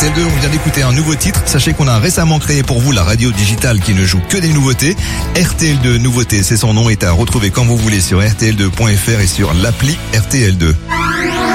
RTL2. On vient d'écouter un nouveau titre. Sachez qu'on a récemment créé pour vous la radio digitale qui ne joue que des nouveautés. RTL2 Nouveautés, c'est son nom, est à retrouver quand vous voulez sur rtl2.fr et sur l'appli RTL2.